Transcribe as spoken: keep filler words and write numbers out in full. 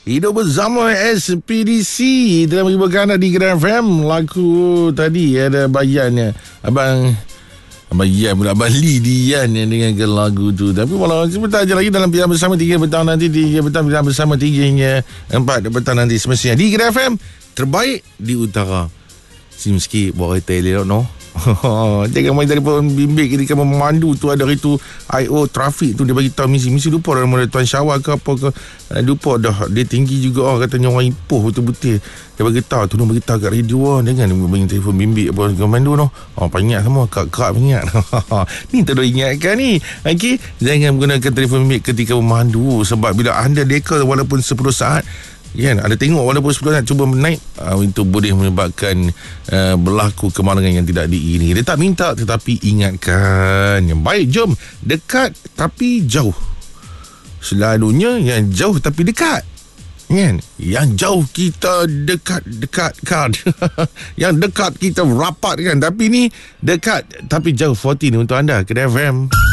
Hidup bersama S P D C telah mengibarkan anda di Kedai F M. Lagu tadi ada Bayannya Abang Abang Yan pula, Abang Lee Dian yang dengarkan lagu tu. Tapi walau sebentar je lagi dalam Pilihan Bersama tiga petang nanti, tiga petang Pilihan Bersama tiga hingga empat petang nanti semestinya di Kedai F M terbaik di utara. Sim sikit bawa kereta elok no. Jangan main telefon bimbit ketika memandu tu. Ada hari tu I O trafik tu dia bagi tahu misi misi lupa dah mula Tuan Syawal ke apa ke, lupa dah dia tinggi juga oh, katanya orang Ipoh betul-betul dia bagi tahu tu, dia bagi tahu kat radio oh, jangan main telefon bimbit apa memandu noh. Oh pengat semua kak-kak pengat. Ni tak ada ingatkan ni. Okey, jangan menggunakan telefon bimbit ketika memandu sebab bila anda deka walaupun sepuluh saat kan, ada tengok walaupun sepuluh saat cuba menaik uh, itu boleh menyebabkan uh, berlaku kemalangan yang tidak diingini. Dia tak minta tetapi ingatkan. Yang baik, jom dekat tapi jauh. Selalunya yang jauh tapi dekat kan? Yang jauh kita dekat-dekatkan. Yang dekat kita rapat kan. Tapi ni dekat tapi jauh. empat puluh ni untuk anda Kedai F M.